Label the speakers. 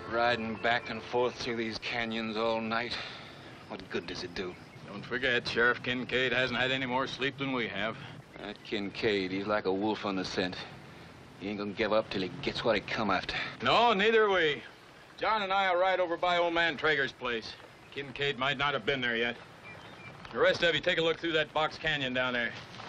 Speaker 1: Riding back and forth through these canyons all night. What good does it do?
Speaker 2: Don't forget, Sheriff Kincaid hasn't had any more sleep than we have.
Speaker 1: That Kincaid, he's like a wolf on the scent. He ain't gonna give up till he gets what he come after.
Speaker 2: No, neither are we. John and I will ride over by old man Traeger's place. Kincaid might not have been there yet. The rest of you take a look through that box canyon down there.